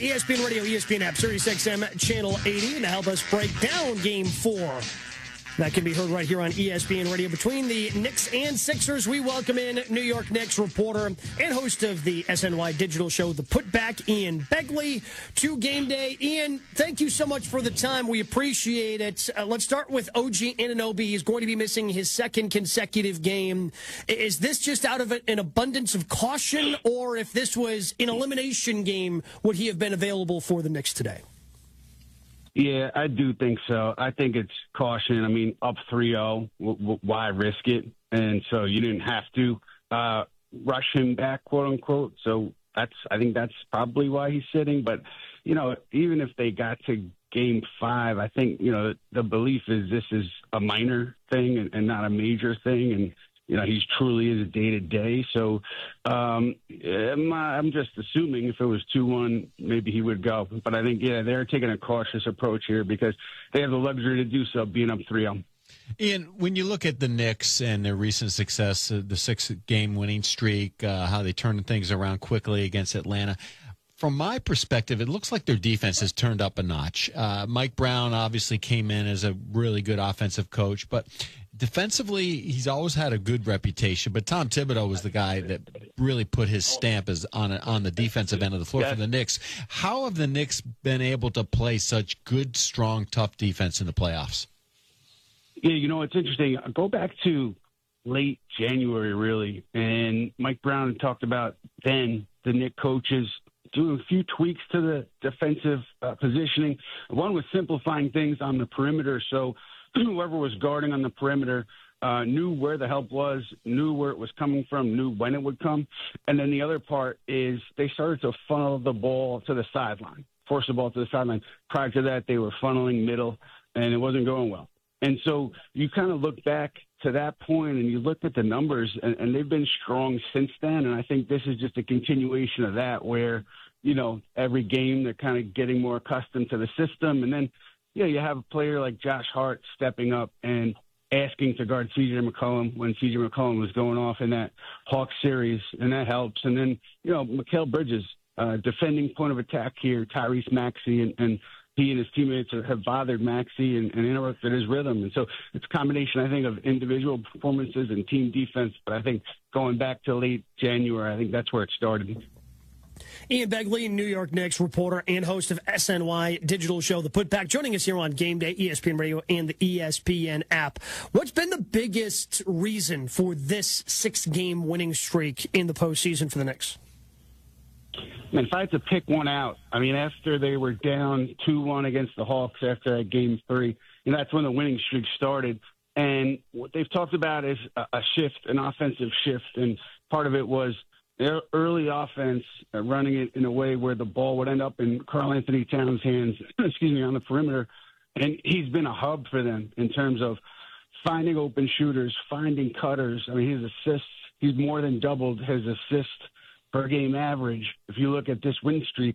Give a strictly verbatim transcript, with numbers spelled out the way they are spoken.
E S P N Radio, E S P N app, Sirius X M, Channel eighty, and to help us break down Game four. That can be heard right here on E S P N Radio. Between the Knicks and Sixers, we welcome in New York Knicks reporter and host of the S N Y digital show, The Putback, Ian Begley, to Game Day. Ian, thank you so much for the time. We appreciate it. Uh, let's start with O G Anunoby. He's going to be missing his second consecutive game. Is this just out of an abundance of caution, or if this was an elimination game, would he have been available for the Knicks today? Yeah, I do think so. I think it's caution. I mean, up three oh, w- w- why risk it? And so you didn't have to uh, rush him back, quote unquote. So that's, I think that's probably why he's sitting. But, you know, even if they got to game five, I think, you know, the belief is this is a minor thing and, and not a major thing. And, you know, he's truly is a day-to-day. So um, I'm, I'm just assuming if it was two one, maybe he would go. But I think, yeah, they're taking a cautious approach here because they have the luxury to do so being up three oh. Ian, when you look at the Knicks and their recent success, uh, the six-game winning streak, uh, how they turned things around quickly against Atlanta, from my perspective, it looks like their defense has turned up a notch. Uh, Mike Brown obviously came in as a really good offensive coach, but defensively, he's always had a good reputation. But Tom Thibodeau was the guy that really put his stamp as on a, on the defensive end of the floor for the Knicks. How have the Knicks been able to play such good, strong, tough defense in the playoffs? Yeah, you know, it's interesting. Go back to late January, really, and Mike Brown talked about then the Knicks coaches doing a few tweaks to the defensive uh, positioning. One was simplifying things on the perimeter, so whoever was guarding on the perimeter uh, knew where the help was, knew where it was coming from, knew when it would come. And then the other part is they started to funnel the ball to the sideline, force the ball to the sideline. Prior to that, they were funneling middle, and it wasn't going well. And so you kind of look back to that point and you look at the numbers, and, and they've been strong since then. And I think this is just a continuation of that where, you know, every game they're kind of getting more accustomed to the system. And then, yeah, you have a player like Josh Hart stepping up and asking to guard C J McCollum when C J McCollum was going off in that Hawks series, and that helps. And then, you know, Mikal Bridges, uh, defending point of attack here, Tyrese Maxey, and, and he and his teammates have bothered Maxey and, and interrupted his rhythm. And so it's a combination, I think, of individual performances and team defense. But I think going back to late January, I think that's where it started. Ian Begley, New York Knicks reporter and host of S N Y digital show, The Putback, joining us here on Game Day, E S P N Radio and the E S P N app. What's been the biggest reason for this six-game winning streak in the postseason for the Knicks? And if I had to pick one out, I mean, after they were down two one against the Hawks after that game three, you know, that's when the winning streak started. And what they've talked about is a, a shift, an offensive shift. And part of it was their early offense, uh, running it in a way where the ball would end up in Karl Anthony Towns' hands, excuse me, on the perimeter. And he's been a hub for them in terms of finding open shooters, finding cutters. I mean, his assists, he's more than doubled his assist per game average. If you look at this win streak,